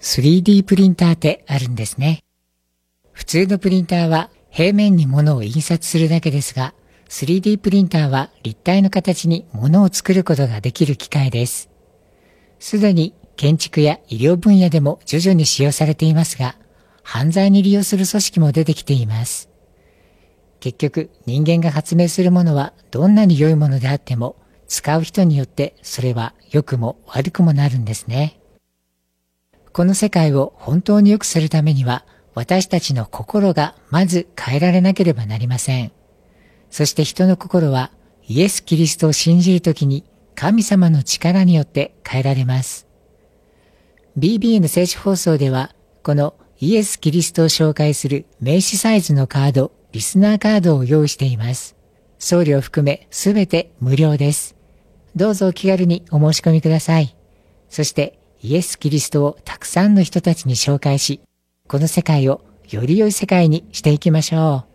3D プリンターってあるんですね。普通のプリンターは平面に物を印刷するだけですが、3D プリンターは立体の形に物を作ることができる機械です。すでに建築や医療分野でも徐々に使用されていますが、犯罪に利用する組織も出てきています。結局、人間が発明するものはどんなに良いものであっても、使う人によってそれは良くも悪くもなるんですね。この世界を本当に良くするためには、私たちの心がまず変えられなければなりません。そして人の心はイエス・キリストを信じるときに神様の力によって変えられます。BBN 聖書放送では、このイエス・キリストを紹介する名刺サイズのカード、リスナーカードを用意しています。送料含めすべて無料です。どうぞお気軽にお申し込みください。そしてイエス・キリストをたくさんの人たちに紹介し、この世界をより良い世界にしていきましょう。